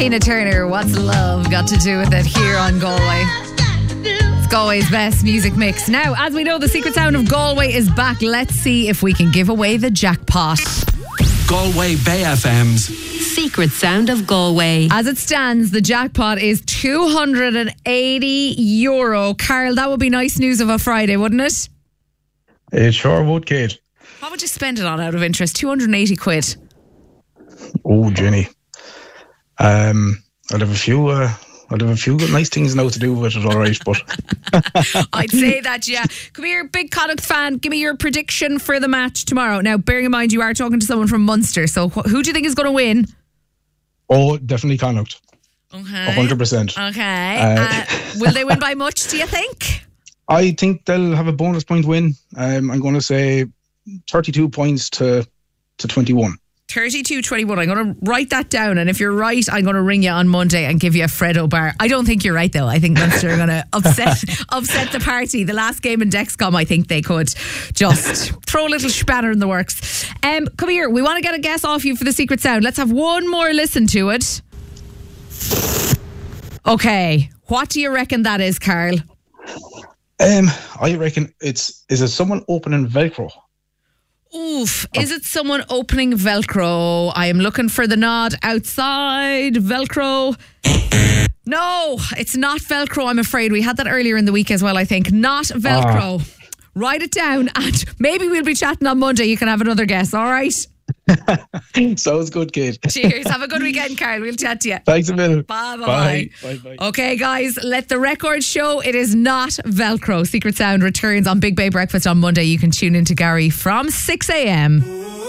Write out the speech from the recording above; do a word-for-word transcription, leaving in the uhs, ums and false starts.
Tina Turner, what's love got to do with it here on Galway? It's Galway's best music mix. Now, as we know, the secret sound of Galway is back. Let's see if we can give away the jackpot. Galway Bay F M's Secret Sound of Galway. As it stands, the jackpot is two hundred eighty euro. Carl, that would be nice news of a Friday, wouldn't it? It sure would, Kate. What would you spend it on out of interest? two hundred eighty quid. Oh, Jenny. Um, I'd have a few. Uh, I'd have a few nice things now to do with it. All right, but I'd say that. Yeah, come here, big Connacht fan. Give me your prediction for the match tomorrow. Now, bearing in mind you are talking to someone from Munster, so wh- who do you think is going to win? oh, definitely Connacht. Okay, A hundred percent. Okay, Uh, uh, will they win by much? Do you think? I think they'll have a bonus point win. Um, I'm going to say thirty-two points to to twenty-one. thirty-two twenty-one. I'm going to write that down, and if you're right, I'm going to ring you on Monday and give you a Freddo bar. I don't think you're right, though. I think Munster are going to upset upset the party. The last game in Dexcom, I think they could just throw a little spanner in the works. Um, come here. We want to get a guess off you for the secret sound. Let's have one more listen to it. Okay. What do you reckon that is, Carl? Um, I reckon it's is it someone opening Velcro? Oof. Is it someone opening Velcro? I am looking for the nod outside. Velcro. No, it's not Velcro, I'm afraid. We had that earlier in the week as well, I think. Not Velcro. Ah. Write it down and maybe we'll be chatting on Monday. You can have another guess, all right? Sounds good, Kate. Cheers. Have a good weekend, Carl. We'll chat to you. Thanks a million. Bye, bye, bye. Bye, bye. Okay, guys, let the record show it is not Velcro. Secret Sound returns on Big Bay Breakfast on Monday. You can tune in to Gary from six a.m.